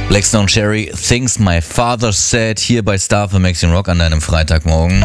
Black Stone Cherry, Things My Father Said, hier bei Star für Maxim Rock an deinem Freitagmorgen.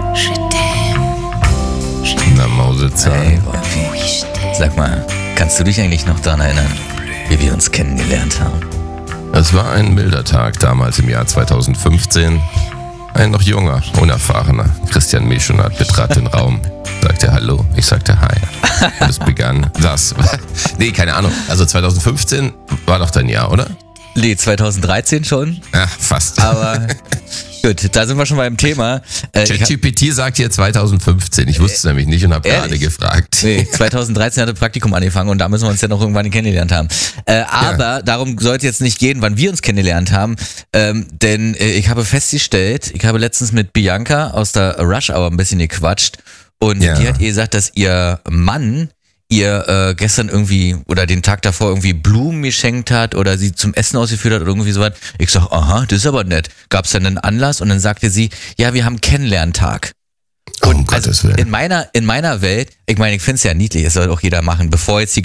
Na, Mausezahn. Hey, Wolfi. Sag mal, kannst du dich eigentlich noch daran erinnern, wie wir uns kennengelernt haben? Es war ein milder Tag damals im Jahr 2015. Ein noch junger, unerfahrener Christian Meschonat betrat den Raum, sagte Hallo, ich sagte Hi. Und es begann das. Nee, keine Ahnung. Also 2015 war doch dein Jahr, oder? Nee, 2013 schon. Ja, fast. Aber gut, da sind wir schon beim Thema. ChatGPT sagt hier 2015. Ich wusste es nämlich nicht und habe gerade gefragt. Nee, 2013 hatte Praktikum angefangen und da müssen wir uns ja noch irgendwann kennengelernt haben. Aber darum soll es jetzt nicht gehen, wann wir uns kennengelernt haben. Denn ich habe festgestellt, ich habe letztens mit Bianca aus der Rush Hour ein bisschen gequatscht und die hat ihr gesagt, dass ihr Mann ihr gestern irgendwie oder den Tag davor irgendwie Blumen geschenkt hat oder sie zum Essen ausgeführt hat oder irgendwie sowas. Ich sag, aha, das ist aber nett. Gab's dann einen Anlass und dann sagte sie, ja, wir haben Kennenlerntag. Und also in meiner Welt, ich meine, ich finde es ja niedlich, das soll auch jeder machen, bevor jetzt hier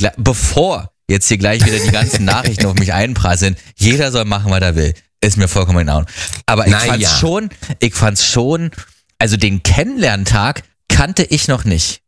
gleich wieder die ganzen Nachrichten auf mich einprasseln, jeder soll machen, was er will. Ist mir vollkommen in Ordnung. Aber ich fand's schon, also den Kennenlerntag kannte ich noch nicht.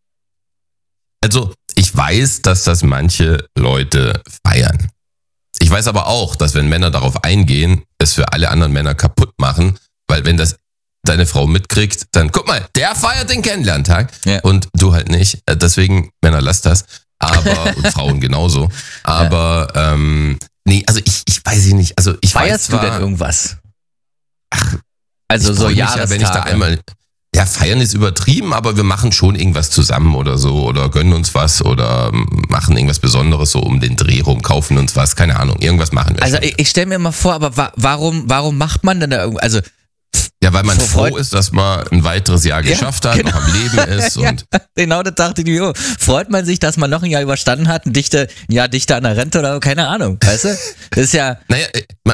Also, ich weiß, dass das manche Leute feiern. Ich weiß aber auch, dass wenn Männer darauf eingehen, es für alle anderen Männer kaputt machen, weil wenn das deine Frau mitkriegt, dann guck mal, der feiert den Kennenlerntag und du halt nicht. Deswegen, Männer, lasst das. Aber, und Frauen genauso. Aber, nee, also ich weiß nicht. Also ich Feierst weiß du denn irgendwas? Ach, also so Jahrestage. Wenn ich da einmal... Ja, feiern ist übertrieben, aber wir machen schon irgendwas zusammen oder so oder gönnen uns was oder machen irgendwas Besonderes so um den Dreh rum, kaufen uns was, keine Ahnung, irgendwas machen wir. Also ich stelle mir mal vor, aber warum macht man denn da irgendwas? Also ja, weil man froh ist, dass man ein weiteres Jahr geschafft hat, noch am Leben ist. Und genau, das dachte ich mir. Freut man sich, dass man noch ein Jahr überstanden hat, ein Jahr dichter an der Rente oder keine Ahnung, weißt du? Das ist ja... Naja,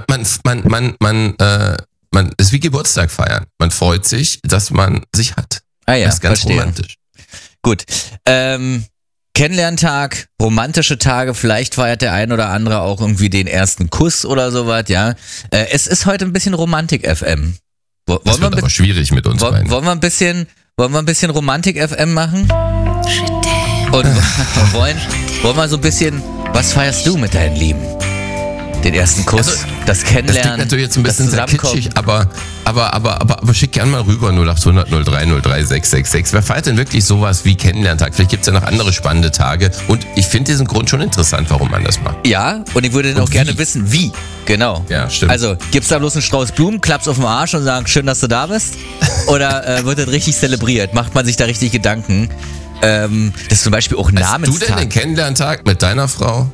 man ist wie Geburtstag feiern. Man freut sich, dass man sich hat. Ah ja, das ist ganz verstehe. romantisch. Gut. Kennenlerntag, romantische Tage, vielleicht feiert der ein oder andere auch irgendwie den ersten Kuss oder sowas, ja. Es ist heute ein bisschen Romantik-FM. Das wird aber schwierig mit uns beiden. Wollen wir ein bisschen Romantik-FM machen? Und wollen wir so ein bisschen, was feierst du mit deinen Lieben? Den ersten Kuss, also, das Kennenlernen, das klingt natürlich jetzt ein bisschen sehr kitschig, aber schick gerne mal rüber 0800 03 03 666. Wer feiert denn wirklich sowas wie Kennenlerntag? Vielleicht gibt es ja noch andere spannende Tage und ich finde diesen Grund schon interessant, warum man das macht. Ja, und ich würde dann auch gerne wissen, wie. Genau. Ja, stimmt. Also, gibt's da bloß einen Strauß Blumen, klappst auf den Arsch und sagst, schön, dass du da bist? Oder wird das richtig zelebriert? Macht man sich da richtig Gedanken? Das ist zum Beispiel auch Namenstag. Hast du denn den Kennenlerntag mit deiner Frau?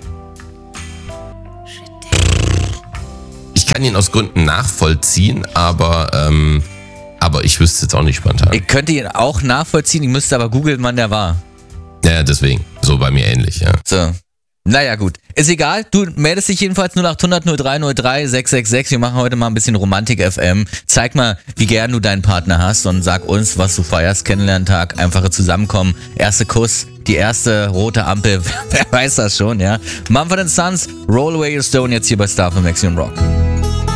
Ich kann ihn aus Gründen nachvollziehen, aber ich wüsste es jetzt auch nicht spontan. Ich könnte ihn auch nachvollziehen, ich müsste aber googeln, wann der war. Ja, deswegen. So bei mir ähnlich, ja. So. Naja, gut. Ist egal. Du meldest dich jedenfalls 0800 03 03 666. Wir machen heute mal ein bisschen Romantik-FM. Zeig mal, wie gern du deinen Partner hast und sag uns, was du feierst. Kennenlerntag, einfache Zusammenkommen, erste Kuss, die erste rote Ampel. Wer weiß das schon, ja. Mumford & Sons, Roll Away Your Stone, jetzt hier bei Star für Maximum Rock.